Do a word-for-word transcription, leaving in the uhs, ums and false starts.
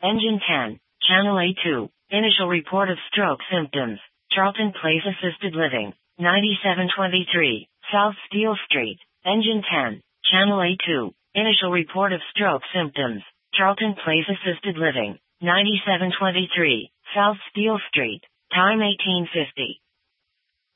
Engine ten, Channel A two, initial report of stroke symptoms, Charlton Place Assisted Living, ninety-seven twenty-three, South Steel Street. Engine ten, Channel A two, initial report of stroke symptoms, Charlton Place Assisted Living, ninety-seven twenty-three, South Steel Street. Time eighteen fifty.